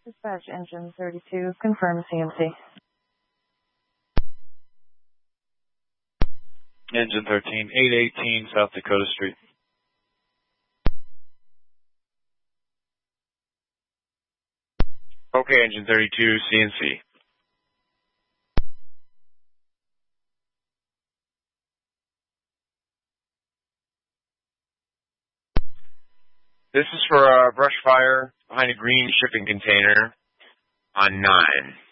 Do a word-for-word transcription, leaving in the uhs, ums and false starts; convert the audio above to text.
Dispatch engine thirty-two, confirm C M C. Engine thirteen, eight eighteen South Dakota Street. Okay, engine thirty-two, C N C. This is for a brush fire behind a green shipping container on nine.